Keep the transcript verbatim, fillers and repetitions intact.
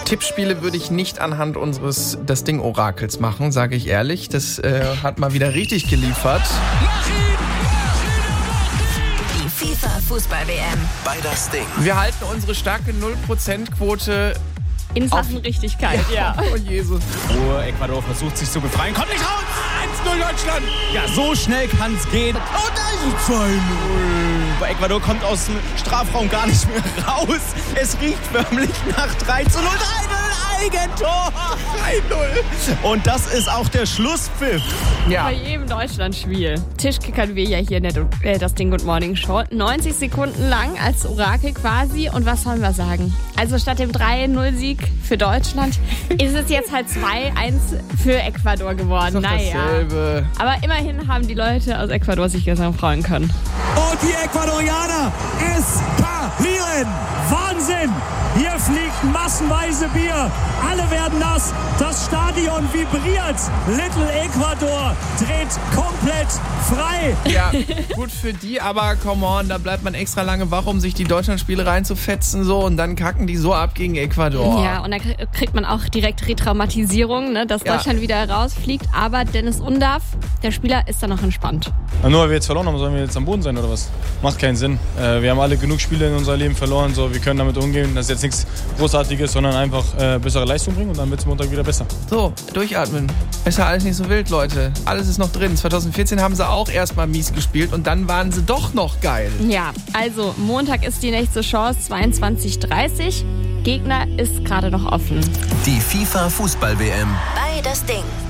Tippspiele würde ich nicht anhand unseres Das Ding-Orakels machen, sage ich ehrlich. Das äh, hat mal wieder richtig geliefert. Die FIFA-Fußball-W M Bei Das Ding. Wir halten unsere starke null Prozent Quote in Sachen Richtigkeit, ja. Oh Jesus. Oh, Ecuador versucht sich zu befreien. Kommt nicht raus! eins null Deutschland! Ja, so schnell kann's gehen. Oh, da ist es zwei null. Aber Ecuador kommt aus dem Strafraum gar nicht mehr raus. Es riecht förmlich nach drei zu null. drei null Eigentor! drei null. Und das ist auch der Schlusspfiff. Ja. Bei jedem Deutschlandspiel Tischkickern wir ja hier in der, äh, das Ding Good Morning Show. neunzig Sekunden lang als Orakel quasi. Und was sollen wir sagen? Also statt dem drei null Sieg für Deutschland ist es jetzt halt zwei eins für Ecuador geworden. Ist doch naja. dasselbe. Aber immerhin haben die Leute aus Ecuador sich gestern freuen können. Und die Ecuadorianer eskalieren. Wahnsinn! Hier fliegt massenweise Bier. Alle werden nass. Das Stadion vibriert. Little Ecuador dreht komplett frei. Ja, gut für die, aber come on, da bleibt man extra lange wach, um sich die Deutschlandspiele reinzufetzen so und dann kacken die so ab gegen Ecuador. Ja, und dann kriegt man auch direkt Retraumatisierung, ne, dass Ja. Deutschland wieder rausfliegt. Aber Dennis Undaff, der Spieler, ist da noch entspannt. Na, nur weil wir jetzt verloren haben, sollen wir jetzt am Boden sein oder was? Macht keinen Sinn. Äh, wir haben alle genug Spiele in unserem Leben verloren. So, wir können damit umgehen. Das ist jetzt nichts Großartiges, sondern einfach äh, bessere Leistung bringen und dann wird es Montag wieder besser. So, durchatmen. Ist ja alles nicht so wild, Leute. Alles ist noch drin. zwanzig vierzehn haben sie auch erstmal mies gespielt und dann waren sie doch noch geil. Ja, also Montag ist die nächste Chance, zweiundzwanzig Uhr dreißig. Gegner ist gerade noch offen. Die FIFA-Fußball-W M bei Das Ding.